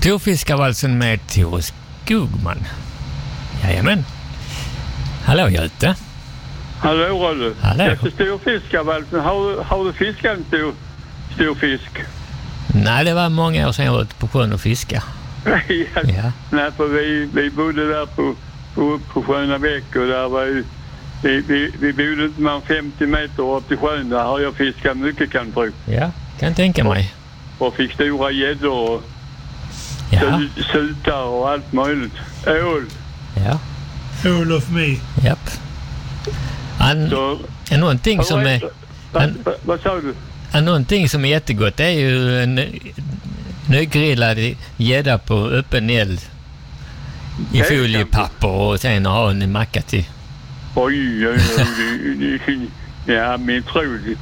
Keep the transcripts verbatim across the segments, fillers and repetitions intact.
Storfiskarvalsen med Tore Skogman. Jajamän. Hallå Göte. Hallå Rolle. Hallå. Efter storfiskarvalsen, har, har du fiskat en stor, stor fisk? Nej, det var många år sedan jag var ute på sjön och fiska. ja. Ja. Nej, för vi, vi bodde där på, på, på Sköna Bäck och där var ju, vi, vi, vi bodde inte mer än femtio meter upp till sjön. Där har jag fiskat mycket, kan tro. Ja, kan tänka mig. Och, och fick stora gäddor och Ja. sutar och allt möjligt. Ål. Ja. All of me. Japp. An, Så, är någonting som är... vad, vad, vad sa du? Ja, någonting som är jättegott, det är ju en nygrillad gädda på öppen eld i foliepapper och sen ha en macka till. Oj, oj, oj. Ja, men troligt.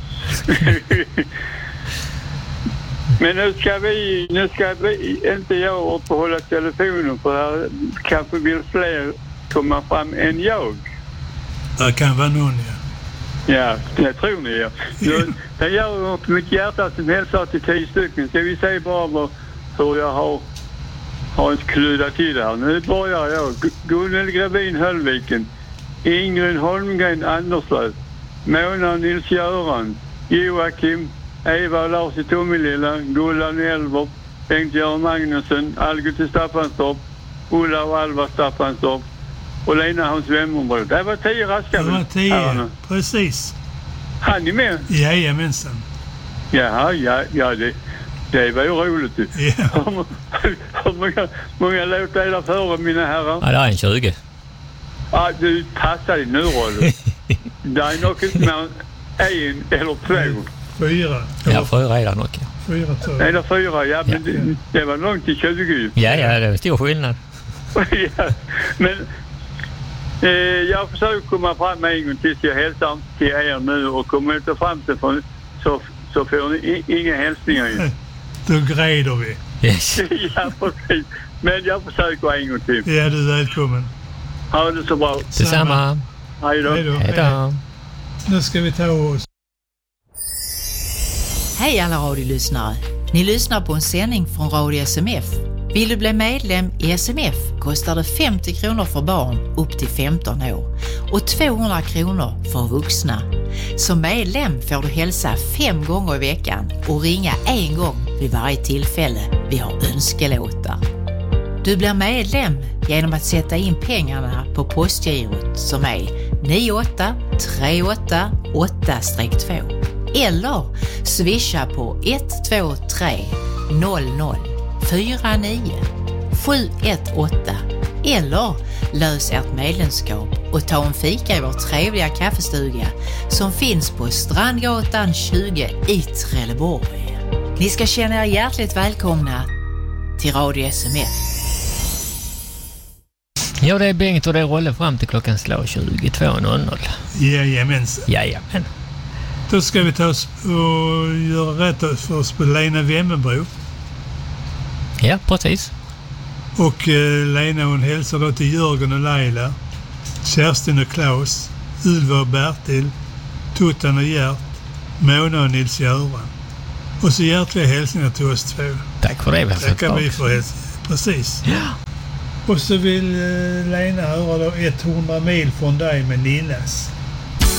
Men nu ska vi, nu ska vi, inte jag uppehålla telefonen, för här kanske vill fler komma fram än jag. Det kan vara någon, ja. Ja, det tror ni, ja. Nu, jag gör något mitt hjärta som hälsar till tio stycken. Ska vi se bara vad, hur jag har, har en kludda till det här. Nu börjar jag. Gunnel Gravin Höllviken, Ingrid Holmgren Anderslöv, Mona Nils-Göran, Joakim, Eva Lars i Tommelilla, Gullan Elver, Bengt-Göran Magnusson, Algot i Staffanstorp, Ulla och Alva Staffanstorp och Lena Hans Wemmerbröd. Det var tio raska. Det var tio, herrarna. Precis. Han ni med? Jajamensan. Jaha, ja, ja det, det var ju roligt. Ja. Hur många, många låtar är där före, mina herrar? Ja, det är en tjugo. Ja, du passar dig nu, Rolle. Det är nog inte mer än en eller två. Fyra. Ja, fyra är det nog. Fyra, två. Eller fyra, ja, men Ja. det, det var långt till tjugo. Ja, ja, det är stor skillnad. ja, men eh, jag försöker komma fram en gång tills jag hälsar till er nu, och kommer inte fram till för, så, så får ni i, inga hälsningar ju. Då gräder vi. Yes. ja, precis. Men jag försöker en gång till. Ja, du är välkommen. Ha det så bra. Detsamma. Hej då. Hej då. Hej då. Nu ska vi ta oss. Hej alla radiolyssnare. Ni lyssnar på en sändning från Radio S M F. Vill du bli medlem i S M F kostar det femtio kronor för barn upp till femton år och tvåhundra kronor för vuxna. Som medlem får du hälsa fem gånger i veckan och ringa en gång vid varje tillfälle vi har önskelåtar. Du blir medlem genom att sätta in pengarna på postgirot som är nio åtta tre åtta åtta två eller swisha på ett två tre noll noll fyra nio sju ett åtta eller lös ert medlemskap och ta en fika i vår trevliga kaffestuga som finns på Strandgatan tjugo i Trelleborg. Ni ska känna er hjärtligt välkomna till Radio S M F. Ja, det är Bengt och det är Rolle fram till klockan slår tjugotvå noll noll. Jajamensan. Jajamän. Då ska vi ta oss och göra rätt för oss på Lena Wemmenbro. Ja, precis. Och eh, Lena, hon hälsar då till Jörgen och Laila, Kerstin och Klaus, Ylva och Bertil, Tuttan och Gert, Mona och Nils-Göran. Och så hjärtliga hälsningar till oss två. Tack för det. Vi Tackar vi för hälsningar. Precis. Ja. Och så vill eh, Lena höra då hundra mil från dig med Nillas.